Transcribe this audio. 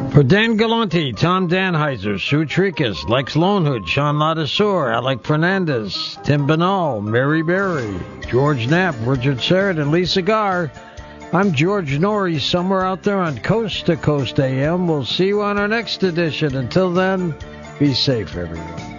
For Dan Galanti, Tom Danheiser, Sue Tricus, Lex Lonehood, Sean Ladasur, Alec Fernandez, Tim Banal, Mary Berry, George Knapp, Richard Serrett, and Lisa Garr, I'm George Norrie, somewhere out there on Coast to Coast AM. We'll see you on our next edition. Until then, be safe, everyone.